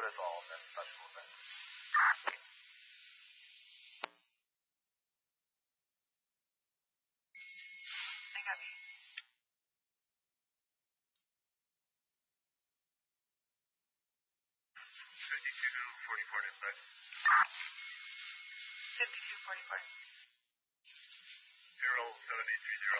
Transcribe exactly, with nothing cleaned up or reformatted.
put us all in that special event. I got you. fifty-two forty-four dispatch. fifty-two forty-four. Zero seventy three zero.